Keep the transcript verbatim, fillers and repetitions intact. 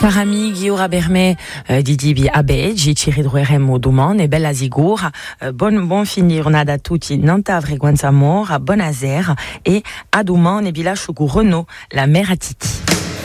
Parami, ora berme di dibi abe, gi ciri droeremo domani e bella zigura. Bon, bon fin di giornata a tutti, nanta frequenza amor, buona sera e a domani e vi lascio con Renaud, la mère a Titi.